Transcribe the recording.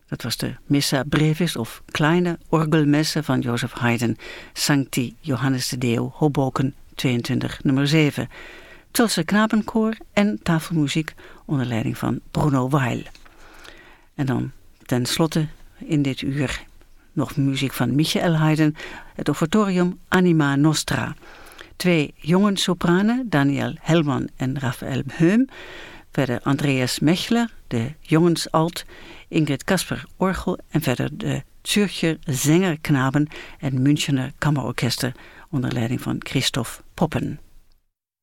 Dat was de Missa Brevis of kleine orgelmesse van Joseph Haydn, Sancti Johannes de Deo, Hoboken 22 nummer 7. Tulse Knapenkoor en tafelmuziek onder leiding van Bruno Weil. En dan ten slotte in dit uur nog muziek van Michael Haydn, het offertorium Anima Nostra. 2 jongenssopranen, Daniel Hellman en Raphael Heum. Verder Andreas Mechler, de jongensalt, Ingrid Kasper orgel en verder de Zürcher Sängerknaben en Münchener Kammerorkester onder leiding van Christoph Poppen.